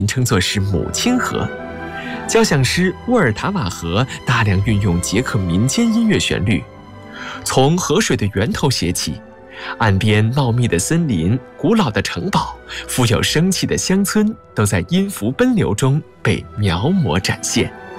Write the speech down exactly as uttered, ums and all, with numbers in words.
称作是母亲河。交响师沃尔塔瓦河大量运用捷克民间音乐旋律，从河水的源头写起，岸边茂密的森林、古老的城堡、富有生气的乡村，都在音符奔流中被描摹展现。